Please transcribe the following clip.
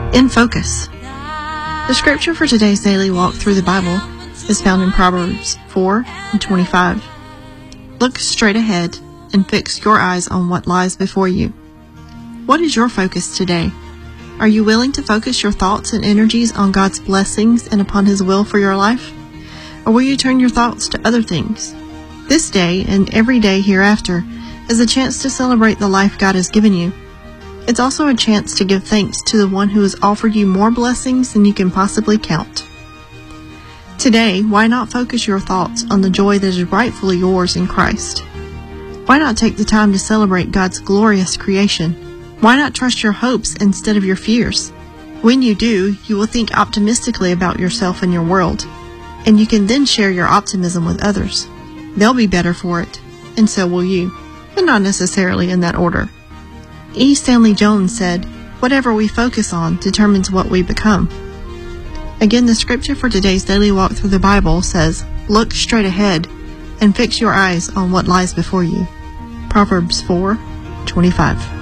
In focus. The scripture for today's daily walk through the Bible is found in Proverbs 4:25. Look straight ahead and fix your eyes on what lies before you. What is your focus today? Are you willing to focus your thoughts and energies on God's blessings and upon His will for your life? Or will you turn your thoughts to other things? This day and every day hereafter is a chance to celebrate the life God has given you. It's also a chance to give thanks to the one who has offered you more blessings than you can possibly count. Today, why not focus your thoughts on the joy that is rightfully yours in Christ? Why not take the time to celebrate God's glorious creation? Why not trust your hopes instead of your fears? When you do, you will think optimistically about yourself and your world, and you can then share your optimism with others. They'll be better for it, and so will you, but not necessarily in that order. E. Stanley Jones said, "Whatever we focus on determines what we become." Again, the scripture for today's daily walk through the Bible says, "Look straight ahead and fix your eyes on what lies before you." Proverbs 4:25.